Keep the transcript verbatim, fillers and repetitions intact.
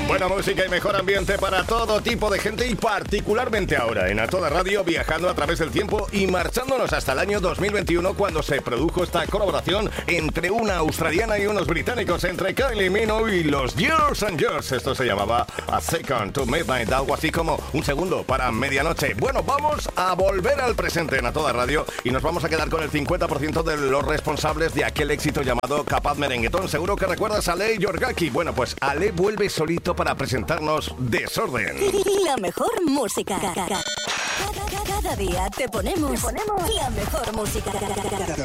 Buena música y mejor ambiente para todo tipo de gente y particularmente ahora en A Toda Radio, viajando a través del tiempo y marchándonos hasta el año dos mil veintiuno, cuando se produjo esta colaboración entre una australiana y unos británicos, entre Kylie Minogue y los Years and Years. Esto se llamaba A Second to Midnight, algo así como un segundo para medianoche. Bueno, vamos a volver al presente en A Toda Radio y nos vamos a quedar con el cincuenta por ciento de los responsables de aquel éxito llamado Capaz Merenguetón. Seguro que recuerdas a Ale Yorgaki. Bueno, pues Ale vuelve solito para presentarnos Desorden. La mejor música. Cada, cada día te ponemos, te ponemos la mejor música.